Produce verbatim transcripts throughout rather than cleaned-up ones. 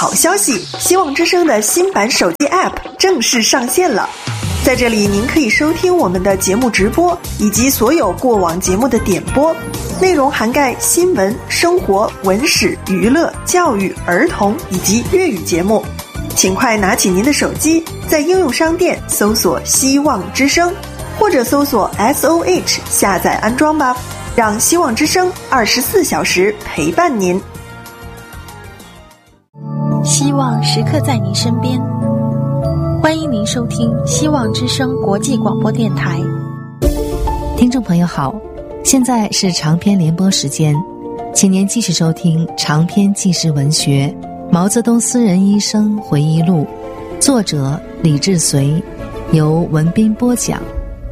好消息，希望之声的新版手机 App 正式上线了。在这里您可以收听我们的节目直播，以及所有过往节目的点播，内容涵盖新闻、生活、文史、娱乐、教育、儿童以及粤语节目。请快拿起您的手机，在应用商店搜索希望之声，或者搜索 S O H 下载安装吧，让希望之声二十四小时陪伴您。 希望时刻在您身边，欢迎您收听希望之声国际广播电台。 听众朋友好，现在是长篇联播时间，请您继续收听长篇纪实文学《毛泽东私人医生回忆录》，作者李志随，由文斌播讲。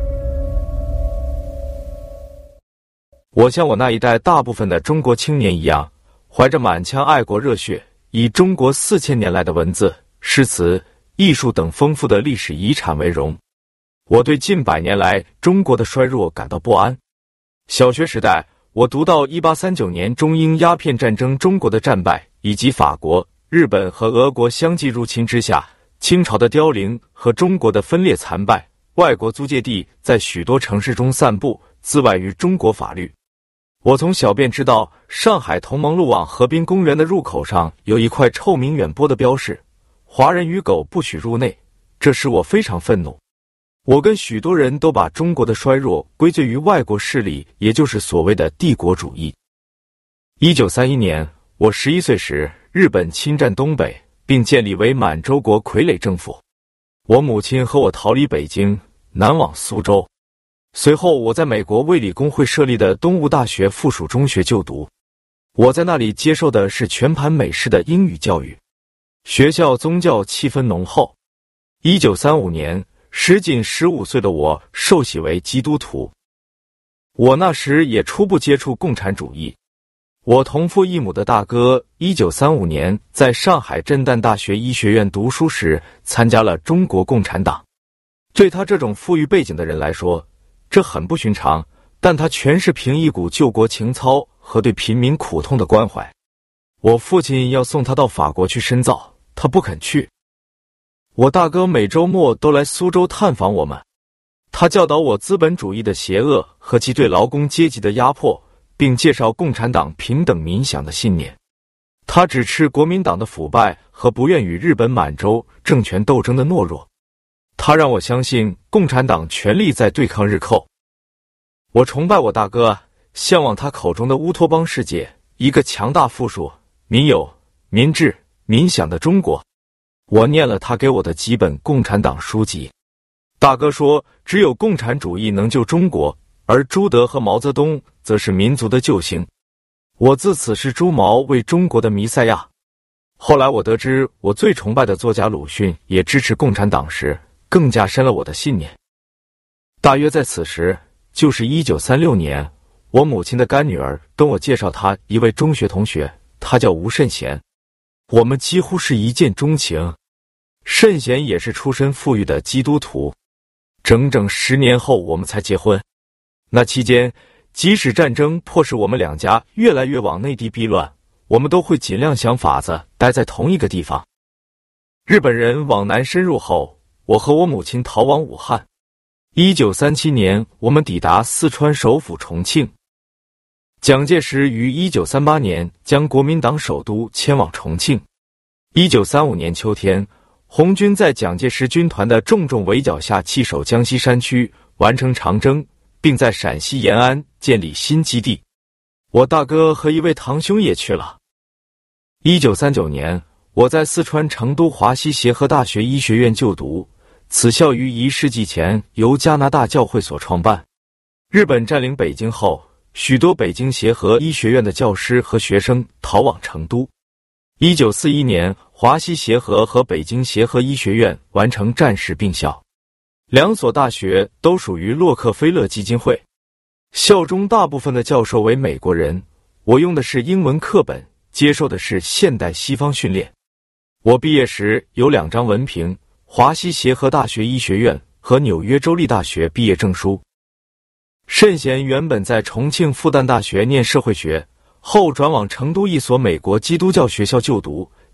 我像我那一代大部分的中国青年一样，怀着满腔爱国热血，以中国四千年来的文字、诗词、艺术等丰富的历史遗产为荣。我对近百年来中国的衰弱感到不安。小学时代，我读到一八三九年中英鸦片战争中国的战败，以及法国、日本和俄国相继入侵之下，清朝的凋零和中国的分裂残败，外国租界地在许多城市中散布，自外于中国法律。我从小便知道，上海同盟路往河滨公园的入口上有一块臭名远播的标示：华人与狗不许入内。这使我非常愤怒。我跟许多人都把中国的衰弱归罪于外国势力，也就是所谓的帝国主义。一九三一年，我十一岁时，日本侵占东北，并建立为满洲国傀儡政府。我母亲和我逃离北京，南往苏州。随后，我在美国卫理公会设立的东吴大学附属中学就读。我在那里接受的是全盘美式的英语教育，学校宗教气氛浓厚。一九三五年，时仅十五岁的我受洗为基督徒。我那时也初步接触共产主义。我同父异母的大哥，一九三五年在上海震旦大学医学院读书时，参加了中国共产党。对他这种富裕背景的人来说，这很不寻常，但他全是凭一股救国情操和对贫民苦痛的关怀。我父亲要送他到法国去深造，他不肯去。我大哥每周末都来苏州探访我们，他教导我资本主义的邪恶和其对劳工阶级的压迫，并介绍共产党平等民享的信念。他指斥国民党的腐败和不愿与日本满洲政权斗争的懦弱。他让我相信共产党全力在对抗日寇。我崇拜我大哥，向往他口中的乌托邦世界，一个强大富庶、民有、民治、民享的中国。我念了他给我的几本共产党书籍。大哥说，只有共产主义能救中国，而朱德和毛泽东则是民族的救星。我自此视朱毛为中国的弥赛亚。后来我得知，我最崇拜的作家鲁迅也支持共产党时，更加深了我的信念。大约在此时，就是一九三六年，我母亲的干女儿跟我介绍她一位中学同学，他叫吴慎贤。我们几乎是一见钟情。慎贤也是出身富裕的基督徒。整整十年后，我们才结婚。那期间，即使战争迫使我们两家越来越往内地避乱，我们都会尽量想法子待在同一个地方。日本人往南深入后，我和我母亲逃往武汉。一九三七年，我们抵达四川首府重庆。蒋介石于一九三八年将国民党首都迁往重庆。一九三五年秋天，红军在蒋介石军团的重重围剿下弃守江西山区，完成长征，并在陕西延安建立新基地。我大哥和一位堂兄也去了。一九三九年，我在四川成都华西协和大学医学院就读，此校于一世纪前由加拿大教会所创办。日本占领北京后，许多北京协和医学院的教师和学生逃往成都。一九四一年，华西协和和北京协和医学院完成战时并校。两所大学都属于洛克菲勒基金会。校中大部分的教授为美国人，我用的是英文课本，接受的是现代西方训练。我毕业时有两张文凭，华西协和大学医学院和纽约州立大学毕业证书。慎贤原本在重庆复旦大学念社会学，后转往成都一所美国基督教学校就读，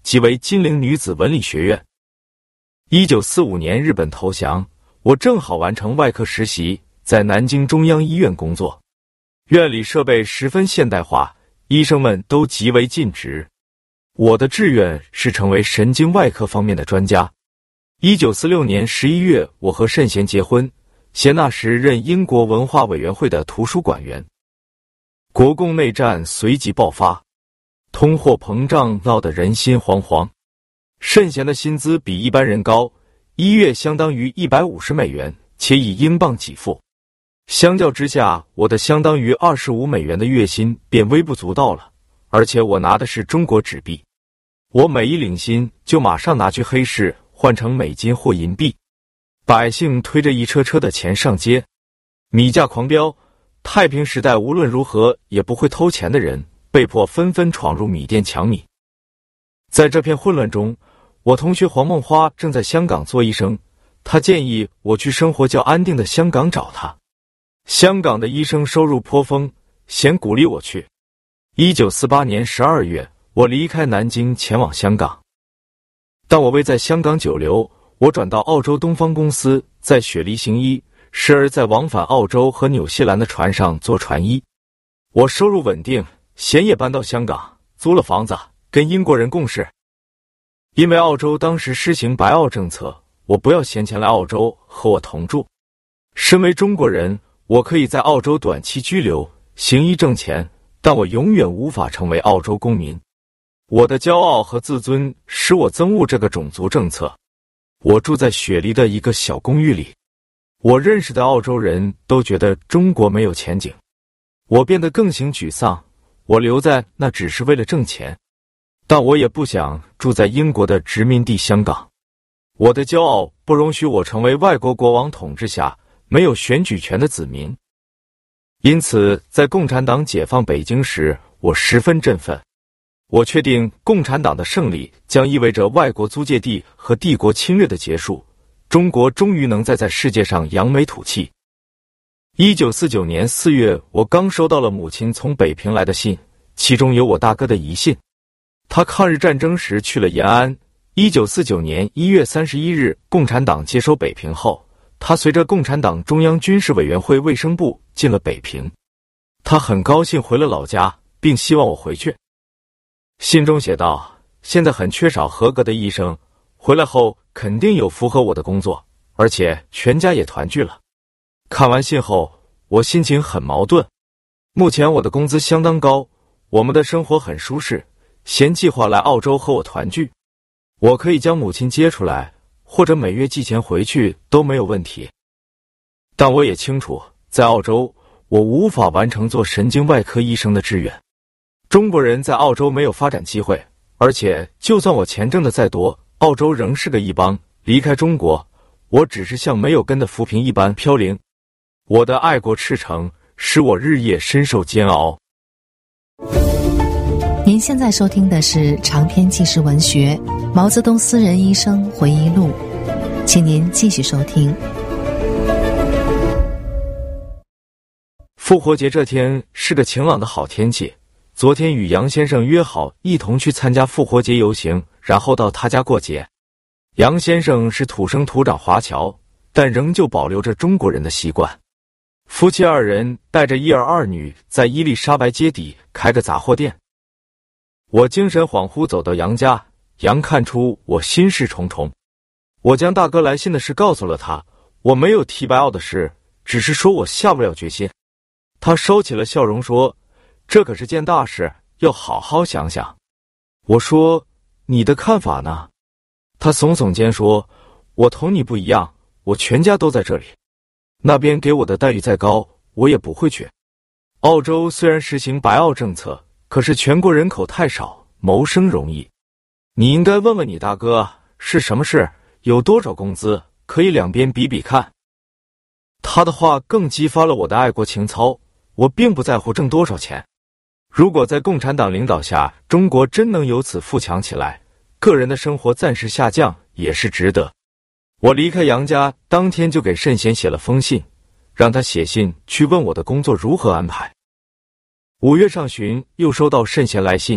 即为金陵女子文理学院。一九四五年日本投降，我正好完成外科实习，在南京中央医院工作。院里设备十分现代化，医生们都极为尽职。我的志愿是成为神经外科方面的专家。一九四六年十一月，我和圣贤结婚，贤那时任英国文化委员会的图书馆员。国共内战随即爆发，通货膨胀闹得人心惶惶。圣贤的薪资比一般人高，一月相当于一百五十美元，且以英镑给付。相较之下，我的相当于二十五美元的月薪便微不足道了，而且我拿的是中国纸币。我每一领薪就马上拿去黑市换成美金或银币。百姓推着一车车的钱上街，米价狂飙。太平时代无论如何也不会偷钱的人被迫纷纷闯入米店抢米。在这片混乱中，我同学黄梦花正在香港做医生，他建议我去生活较安定的香港找他。香港的医生收入颇丰，贤鼓励我去。一九四八年十二月，我离开南京前往香港。但我未在香港久留，我转到澳洲东方公司，在雪梨行医，时而在往返澳洲和纽西兰的船上做船医。我收入稳定，贤也搬到香港，租了房子，跟英国人共事。因为澳洲当时施行白澳政策，我不要贤前来澳洲和我同住。身为中国人，我可以在澳洲短期居留，行医挣钱，但我永远无法成为澳洲公民。我的骄傲和自尊使我憎恶这个种族政策。我住在雪梨的一个小公寓里，我认识的澳洲人都觉得中国没有前景。我变得更形沮丧，我留在那只是为了挣钱，但我也不想住在英国的殖民地香港。我的骄傲不容许我成为外国国王统治下没有选举权的子民。因此，在共产党解放北京时，我十分振奋。我确定共产党的胜利将意味着外国租界地和帝国侵略的结束，中国终于能再在世界上扬眉吐气。一九四九年四月，我刚收到了母亲从北平来的信，其中有我大哥的遗信。他抗日战争时去了延安。一九四九年一月三十一日，共产党接收北平后，他随着共产党中央军事委员会卫生部进了北平。他很高兴回了老家，并希望我回去。信中写道，现在很缺少合格的医生，回来后肯定有符合我的工作，而且全家也团聚了。看完信后，我心情很矛盾。目前我的工资相当高，我们的生活很舒适，贤计划来澳洲和我团聚。我可以将母亲接出来，或者每月寄钱回去都没有问题。但我也清楚，在澳洲，我无法完成做神经外科医生的志愿。中国人在澳洲没有发展机会，而且就算我钱挣得再多，澳洲仍是个异邦。离开中国，我只是像没有根的浮萍一般飘零。我的爱国赤诚使我日夜深受煎熬。 您现在收听的是长篇纪实文学《毛泽东私人医生回忆录》，请您继续收听。 复活节这天是个晴朗的好天气。昨天与杨先生约好一同去参加复活节游行，然后到他家过节。杨先生是土生土长华侨，但仍旧保留着中国人的习惯。夫妻二人带着一儿二女在伊丽莎白街底开个杂货店。我精神恍惚走到杨家，杨看出我心事重重。我将大哥来信的事告诉了他，我没有提白澳的事，只是说我下不了决心。他收起了笑容说，这可是件大事，要好好想想。我说，你的看法呢？他耸耸肩说，我同你不一样，我全家都在这里，那边给我的待遇再高，我也不会去。澳洲虽然实行白澳政策，可是全国人口太少，谋生容易。你应该问问你大哥，是什么事，有多少工资，可以两边比比看。他的话更激发了我的爱国情操，我并不在乎挣多少钱。如果在共产党领导下，中国真能由此富强起来，个人的生活暂时下降也是值得。我离开杨家当天就给慎贤写了封信，让他写信去问我的工作如何安排。五月上旬又收到慎贤来信，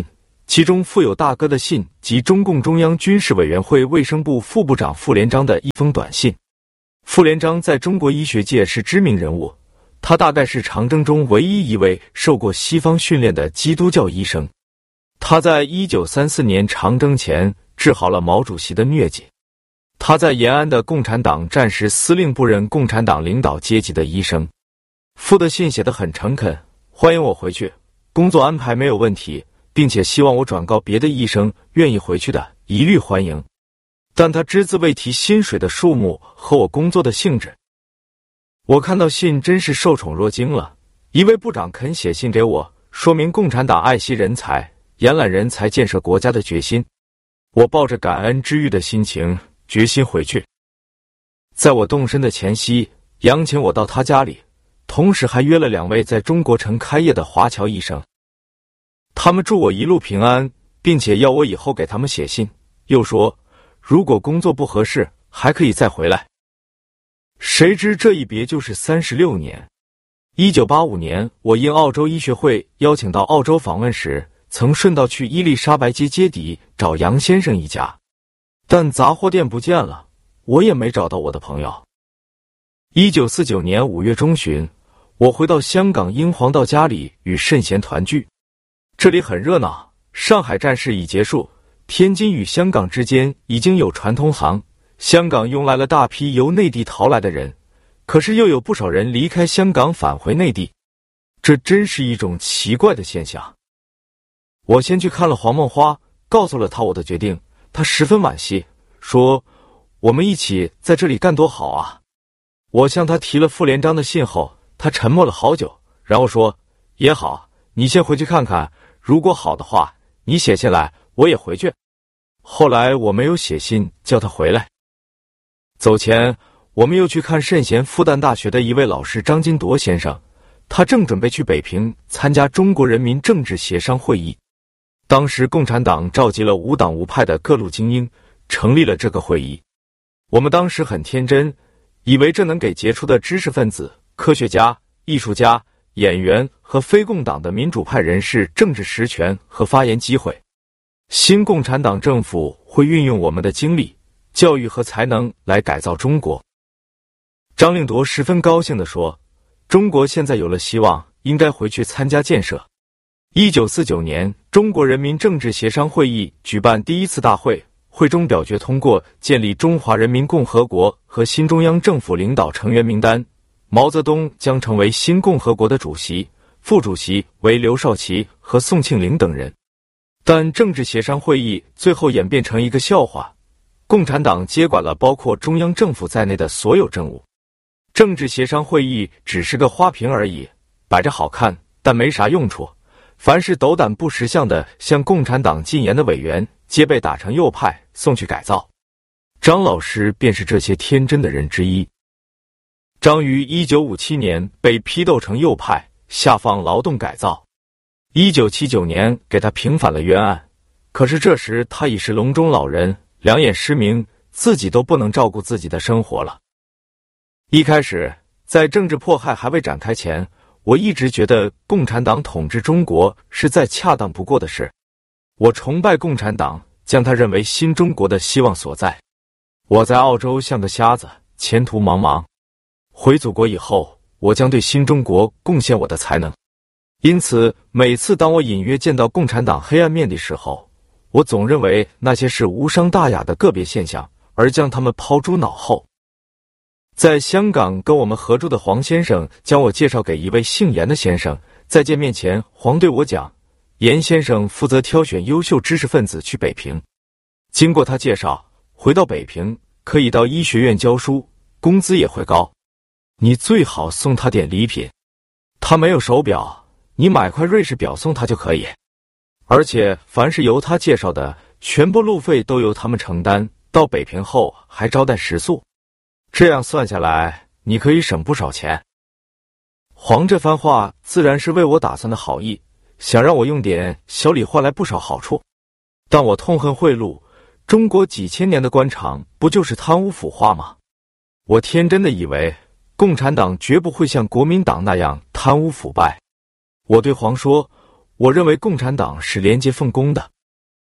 其中附有大哥的信及中共中央军事委员会卫生部副部长傅连璋的一封短信。傅连璋在中国医学界是知名人物，他大概是长征中唯一一位受过西方训练的基督教医生。他在一九三四年长征前治好了毛主席的疟疾。他在延安的共产党战时司令部任共产党领导阶级的医生。傅的信写得很诚恳，欢迎我回去，工作安排没有问题，并且希望我转告别的医生，愿意回去的一律欢迎。但他只字未提薪水的数目和我工作的性质。我看到信真是受宠若惊了，一位部长肯写信给我，说明共产党爱惜人才、延揽人才、建设国家的决心。我抱着感恩知遇的心情，决心回去。在我动身的前夕，杨请我到他家里，同时还约了两位在中国城开业的华侨医生。他们祝我一路平安，并且要我以后给他们写信，又说如果工作不合适，还可以再回来。谁知这一别就是三十六年。一九八五年，我应澳洲医学会邀请到澳洲访问时，曾顺道去伊丽莎白街街底找杨先生一家，但杂货店不见了，我也没找到我的朋友。一九四九年五月中旬，我回到香港英皇道家里与圣贤团聚，这里很热闹。上海战事已结束，天津与香港之间已经有船通航，香港拥来了大批由内地逃来的人，可是又有不少人离开香港返回内地，这真是一种奇怪的现象。我先去看了黄梦花，告诉了他我的决定，他十分惋惜，说我们一起在这里干多好啊。我向他提了傅连璋的信后，他沉默了好久，然后说也好，你先回去看看，如果好的话，你写信来，我也回去。后来我没有写信叫他回来。走前，我们又去看圣贤复旦大学的一位老师张金铎先生，他正准备去北平参加中国人民政治协商会议。当时共产党召集了无党无派的各路精英，成立了这个会议。我们当时很天真，以为这能给杰出的知识分子、科学家、艺术家、演员和非共党的民主派人士政治实权和发言机会。新共产党政府会运用我们的精力、教育和才能来改造中国。张令铎十分高兴地说，中国现在有了希望，应该回去参加建设。一九四九年，中国人民政治协商会议举办第一次大会，会中表决通过建立中华人民共和国和新中央政府领导成员名单，毛泽东将成为新共和国的主席，副主席为刘少奇和宋庆龄等人。但政治协商会议最后演变成一个笑话，共产党接管了包括中央政府在内的所有政务。政治协商会议只是个花瓶而已，摆着好看，但没啥用处。凡是斗胆不识相的向共产党进言的委员，皆被打成右派，送去改造。张老师便是这些天真的人之一。张于一九五七年被批斗成右派，下放劳动改造。一九七九年给他平反了冤案，可是这时他已是笼中老人，两眼失明，自己都不能照顾自己的生活了。一开始，在政治迫害还未展开前，我一直觉得共产党统治中国是再恰当不过的事。我崇拜共产党，将他认为新中国的希望所在。我在澳洲像个瞎子，前途茫茫。回祖国以后，我将对新中国贡献我的才能。因此，每次当我隐约见到共产党黑暗面的时候，我总认为那些是无伤大雅的个别现象，而将他们抛诸脑后。在香港跟我们合住的黄先生将我介绍给一位姓严的先生，在见面前，黄对我讲，严先生负责挑选优秀知识分子去北平。经过他介绍，回到北平可以到医学院教书，工资也会高。你最好送他点礼品，他没有手表，你买块瑞士表送他就可以。而且凡是由他介绍的，全部路费都由他们承担，到北平后还招待食宿。这样算下来，你可以省不少钱。黄这番话自然是为我打算的好意，想让我用点小礼换来不少好处。但我痛恨贿赂，中国几千年的官场不就是贪污腐化吗？我天真的以为共产党绝不会像国民党那样贪污腐败。我对黄说，我认为共产党是廉洁奉公的，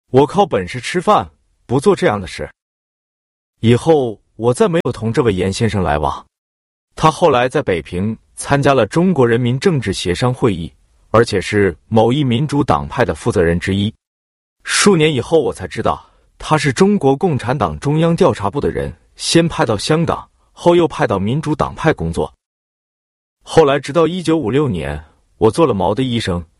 我靠本事吃饭，不做这样的事。以后我再没有同这位严先生来往。他后来在北平参加了中国人民政治协商会议，而且是某一民主党派的负责人之一。数年以后，我才知道他是中国共产党中央调查部的人，先派到香港，后又派到民主党派工作。后来直到一九五六年，我做了毛的医生，